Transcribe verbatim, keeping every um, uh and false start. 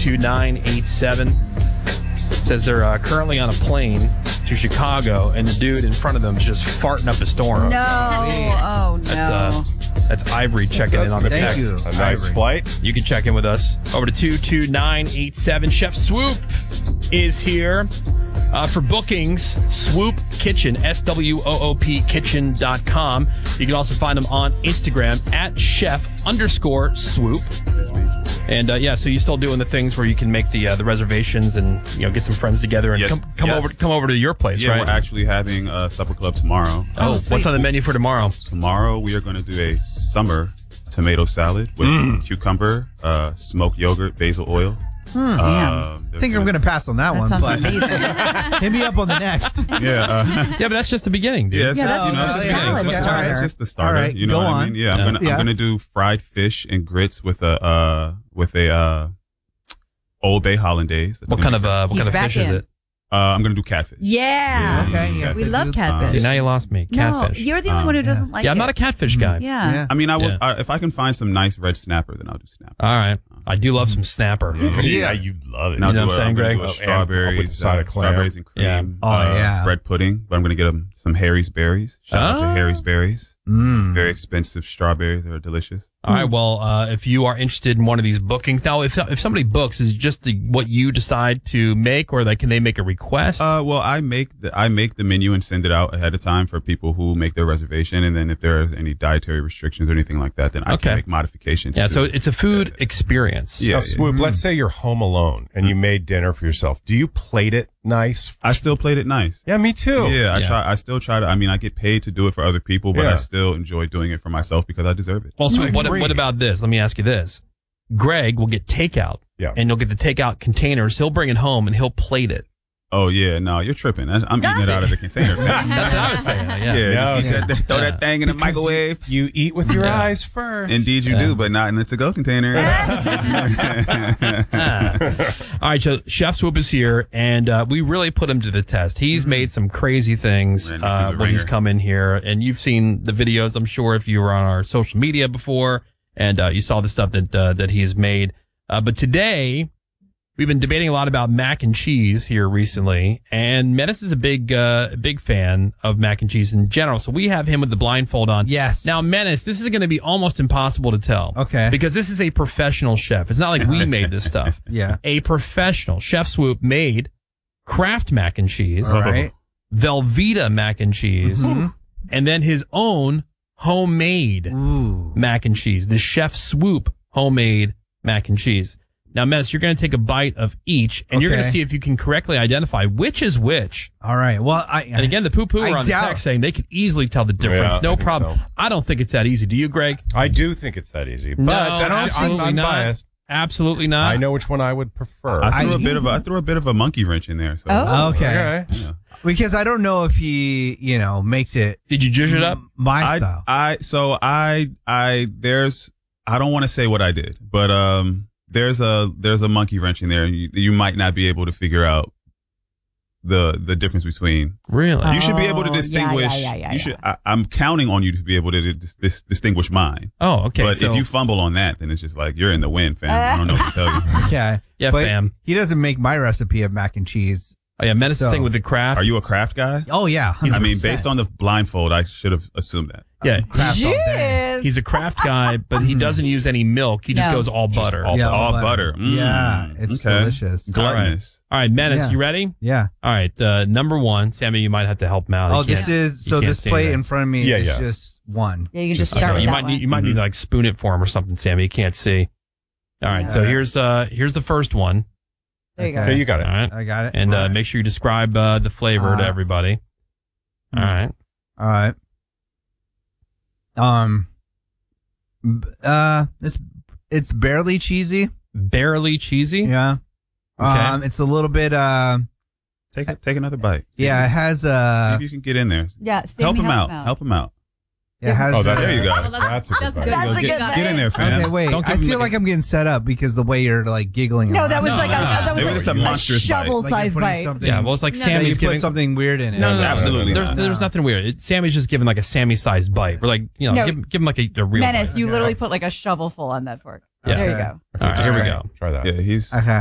two nine eight seven. It says they're uh, currently on a plane to Chicago, and the dude in front of them is just farting up a storm. No. Oh, no. That's, uh, that's Ivory checking That's in on the Thank text. you. A nice Ivory. Flight. You can check in with us. Over to two two nine eight seven. Chef Swoop is here. Uh, for bookings, Swoop Kitchen, S W O O P kitchen dot com. You can also find them on Instagram at chef underscore swoop. And uh, yeah, so you're still doing the things where you can make the uh, the reservations and you know get some friends together and Yes. come, come Yes. over come over to your place, Yeah, right? we're actually having a supper club tomorrow. Oh, what's on the menu for tomorrow? Tomorrow we are going to do a summer tomato salad with Mm. cucumber, uh, smoked yogurt, basil oil. Hmm. Um, I there's think I'm gonna- going to pass on that, That one. sounds but amazing. hit me up on the next. Yeah, uh, Yeah, but that's just the beginning, dude. yeah, it's Yeah, just, that's you know, just it's a just, salad. it's just, Yeah. it's just the starter. All right, You know go what I on. mean? Yeah, I'm Yeah. gonna Yeah. I'm gonna do fried fish and grits with a uh with a uh Old Bay hollandaise. That's What gonna kind of be uh, what He's kind of back fish is in. it? great. Uh, I'm gonna do catfish. Yeah. Okay, yes, We I love do. catfish. See, now you lost me. Catfish. No, you're the only one who Um, doesn't yeah. like yeah, it. I'm not a catfish guy. Yeah. Yeah. I mean, I was Yeah. uh, if I can find some nice red snapper, then I'll do snapper. All right. I do love some snapper. Yeah, you love it. And I'll You know do what I'm a- saying, I'm gonna Greg? do a Oh, and strawberries, with a side uh, of clam. strawberries and cream. Yeah. Oh, uh, yeah. bread pudding, but I'm gonna get them some Harry's berries. Shout out to Oh. Harry's berries. Mm. Very expensive strawberries are delicious. All right. Well, uh, if you are interested in one of these bookings, now if if somebody books, is it just the, what you decide to make, or like can they make a request? Uh, well, I make the I make the menu and send it out ahead of time for people who make their reservation, and then if there is any dietary restrictions or anything like that, then I Okay. can make modifications. yeah. to- So it's a food experience. Yeah, Now, yeah. Swoop, let's say you're home alone and you made dinner for yourself. Do you plate it nice? I still played it nice. Yeah, me too. Yeah, I Yeah. try. I still try to. I mean, I get paid to do it for other people, but Yeah. I still enjoy doing it for myself because I deserve it. Well, so I what, agree. what about this? Let me ask you this. Greg will get takeout. Yeah. And you'll get the takeout containers. He'll bring it home and he'll plate it. Oh yeah, no, you're tripping. I- I'm eating it out of the container. Man. That's what I was saying. Yeah. Yeah, No, just eat yeah. that, throw Yeah. that thing in the Because microwave. You, you eat with your Yeah. eyes first. Indeed, you Yeah. do, but not in the to-go container. All right, so Chef Swoop is here, and uh, we really put him to the test. He's made some crazy things Ran me uh, through the when he's ringer. come in here, and you've seen the videos, I'm sure, if you were on our social media before, and uh, you saw the stuff that uh, that he's made. Uh, but today, we've been debating a lot about mac and cheese here recently, and Menace is a big, uh, big fan of mac and cheese in general. So we have him with the blindfold on. Yes. Now, Menace, this is going to be almost impossible to tell. Okay. Because this is a professional chef. It's not like we made this stuff. Yeah. A professional Chef Swoop made Kraft mac and cheese, All right. Velveeta mac and cheese, Mhm. and then his own homemade Ooh. mac and cheese. The Chef Swoop homemade mac and cheese. Now, Menace, you're going to take a bite of each, and you're going to Okay. see if you can correctly identify which is which. All right. Well, I And again, the poo-poo I are on the doubt- text saying they can easily tell the difference. Yeah, no I think problem. so. I don't think it's that easy. Do you, Greg? I do think it's that easy. But No, that's I'm absolutely not. unbiased. Absolutely not. I know which one I would prefer. I threw I- a bit of a, I threw a bit of a monkey wrench in there. So Oh. okay. Yeah. Because I don't know if he, you know, makes it Did you judge it up? m- my I, style. I so I I there's I don't want to say what I did, but um there's a there's a monkey wrench in there, and you, you might not be able to figure out the the difference between. Really? You should be able to Oh, yeah, distinguish. yeah, yeah, yeah, you should. yeah. I, I'm counting on you to be able to dis, dis, distinguish mine. Oh, okay. but so, if you fumble on that, then it's just like you're in the wind, fam. I don't know what to tell you. Okay. yeah, But fam. he doesn't make my recipe of mac and cheese. Oh, yeah, Menace's So- thing with the craft. Are you a craft guy? Oh, yeah. I mean, based on the blindfold, I should have assumed that. Yeah. Craft all day. Jeez. He's a craft guy, but he doesn't use any milk. He just No. goes all butter. all- Yeah, all butter. Mm, yeah, it's okay. delicious. Gluttonous. All right, Menace, Yeah. you ready? Yeah. All right, uh, number one. Sammy, you might have to help him out. Oh, He this can't- is he so can't this see plate anything. in front of me Yeah, is yeah. just one. Yeah, you can just Okay, start with you that might one. need, you might need to like spoon it for him or something, Sammy. He can't see. All right, so Yeah. here's uh here's the first one. There you go. Okay, you got All it. right, I got it. and uh, All right. make sure you describe uh, the flavor to Uh, everybody. All right. All right. Um. b- Uh, it's it's barely cheesy. Barely cheesy. Yeah. Okay. Um, it's a little bit. Uh, Take it. Take another bite. See yeah, it if- has see uh, if you can get in there. Yeah, Sammy, Help him out. Help him out. it has. Oh, that's uh, There you go. Oh, That's a good that's bite. good. That's a get, good bite. get in there, fam. Okay, wait. Don't give I him feel the- like I'm getting set up because the way you're like giggling. No, a that lot. was No, like a, no, no. that was It like was just a a monstrous bite. shovel Like you're size putting bite. something- Yeah, well, it's like No, that you Sammy's put giving. something weird in it. No, no, no, Absolutely There's, not. there's nothing weird. It, Sammy's just giving like a Sammy-sized bite. We're like, you know, No. give, give him like a, a real Menace, bite. you Okay. literally put like a shovel full on that fork. Yeah. There you Okay. go. All right, here we All go. Try that. Yeah, he's. Okay.